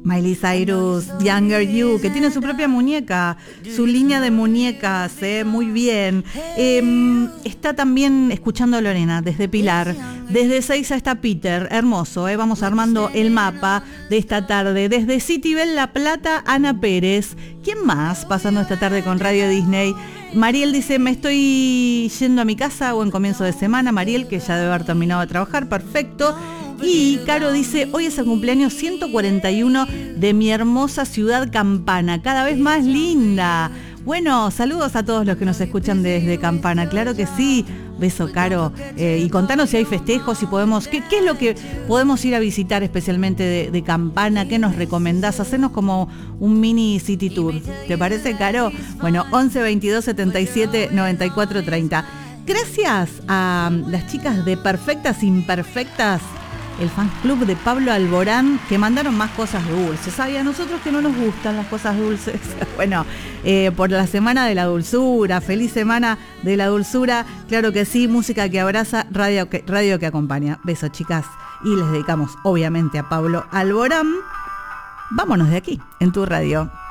Miley Cyrus, Younger You, que tiene su propia muñeca, su línea de muñecas, muy bien. Está también escuchando a Lorena desde Pilar, desde Seiza está Peter, hermoso, vamos armando el mapa de esta tarde. Desde Citibel La Plata, Ana Pérez. ¿Quién más pasando esta tarde con Radio Disney? Mariel dice, me estoy yendo a mi casa o en comienzo de semana. Mariel, que ya debe haber terminado de trabajar, perfecto. Y Caro dice, hoy es el cumpleaños 141 de mi hermosa ciudad Campana, cada vez más linda. Bueno, saludos a todos los que nos escuchan desde Campana, claro que sí. Beso, Caro. Y contanos si hay festejos, si podemos, ¿qué es lo que podemos ir a visitar especialmente de Campana? ¿Qué nos recomendás? Hacernos como un mini city tour. ¿Te parece, Caro? Bueno, 11 22 77 94 30. Gracias a las chicas de Perfectas Imperfectas, el fan club de Pablo Alborán, que mandaron más cosas dulces. Ay, a nosotros que no nos gustan las cosas dulces. Bueno, por la Semana de la Dulzura, feliz Semana de la Dulzura. Claro que sí, música que abraza, radio que acompaña. Besos, chicas. Y les dedicamos, obviamente, a Pablo Alborán. Vámonos de aquí, en tu radio.